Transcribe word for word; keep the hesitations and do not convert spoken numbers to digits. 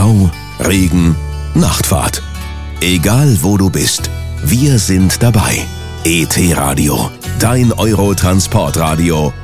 Stau, Regen, Nachtfahrt. Egal wo du bist, wir sind dabei. E T Radio, dein Euro-Transportradio